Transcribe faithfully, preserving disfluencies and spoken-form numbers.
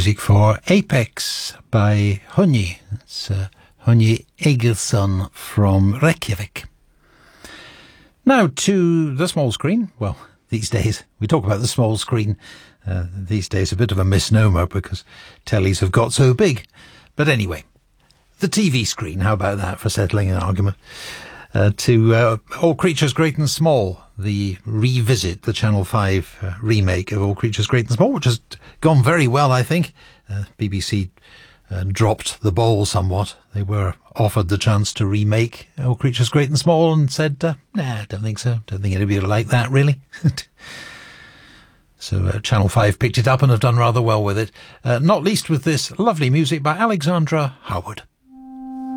music for Apex by Honyi. It's uh, Honyi Egerson from Reykjavik. Now to the small screen. Well, these days, we talk about the small screen. Uh, these days, a bit of a misnomer because tellies have got so big. But anyway, the T V screen, how about that for settling an argument? Uh, to uh, All Creatures Great and Small, the revisit, the Channel five uh, remake of All Creatures Great and Small, which has gone very well, I think. Uh, B B C uh, dropped the ball somewhat. They were offered the chance to remake All Creatures Great and Small and said, uh, nah, I don't think so. Don't think anybody would like that, really. So uh, Channel five picked it up and have done rather well with it. Uh, not least with this lovely music by Alexandra Howard.